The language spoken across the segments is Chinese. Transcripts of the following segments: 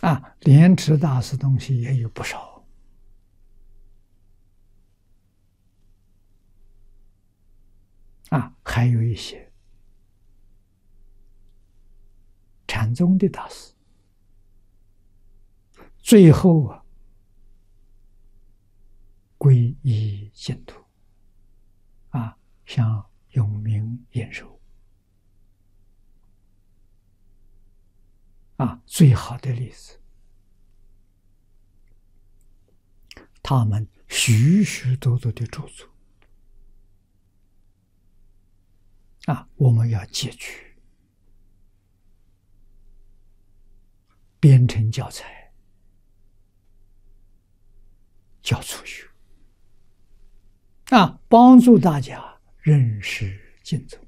莲池大师东西也有不少还有一些禅宗的大师，最后皈依净土像永明延寿最好的例子，他们许许多多的著作我们要截取，编成教材，教初学帮助大家认识净宗，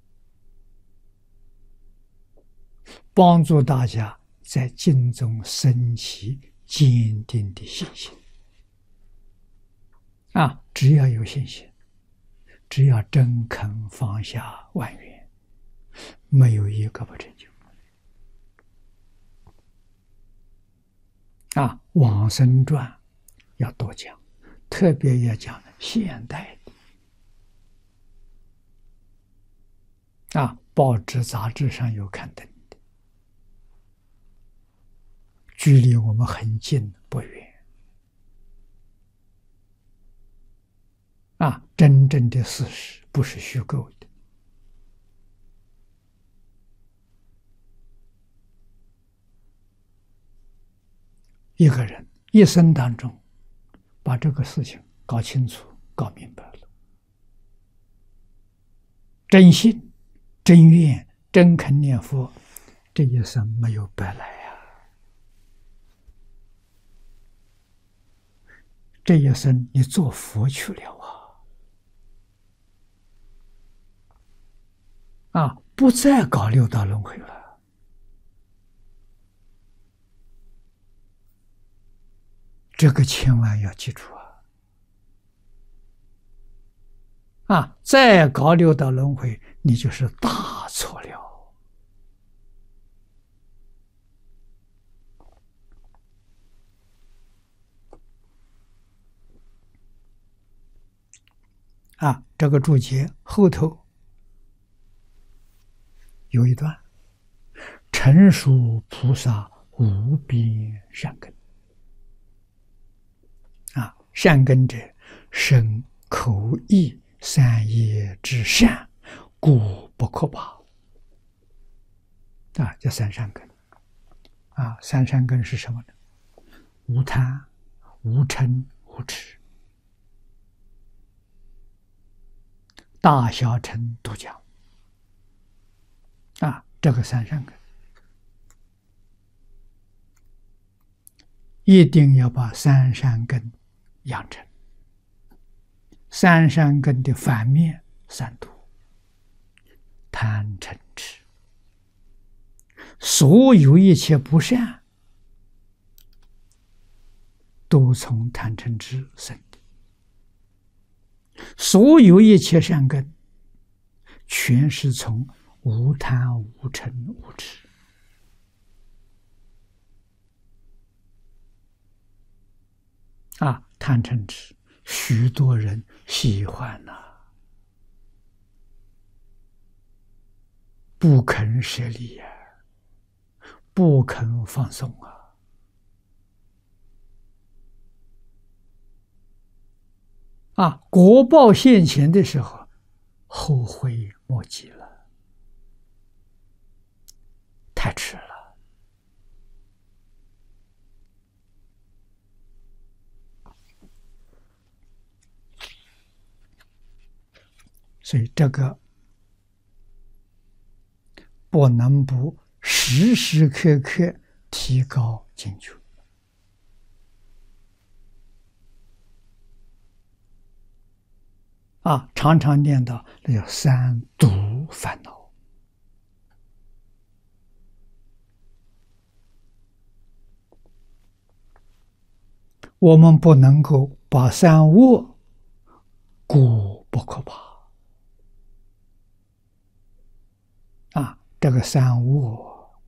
帮助大家在净宗升起坚定的信心只要有信心，只要真肯放下万缘，没有一个不成就往生传要多讲，特别要讲现代的报纸杂志上有刊登的，距离我们很近不远真正的事实，不是虚构的。一个人一生当中把这个事情搞清楚、搞明白了，真信、真愿、真肯念佛，这一生没有白来这一生你做佛去了不再搞六道轮回了。这个千万要记住再搞六道轮回，你就是大错了。这个注解后头有一段，成熟菩萨无边善根善根者，身口意三业之善，故不可拔叫三善根三善根是什么呢？无贪、无嗔、无痴，大小乘都讲这个三善根一定要把三善根养成。三善根的反面三毒：贪嗔痴。所有一切不善都从贪嗔痴生的，所有一切善根全是从无贪、无嗔、无痴贪嗔痴，许多人喜欢不肯舍离不肯放松果报现前的时候，后悔莫及了，太迟了。所以这个不能不时时刻刻提高警觉常常念到那叫三毒烦恼我们不能够把三恶故不可拔这个三恶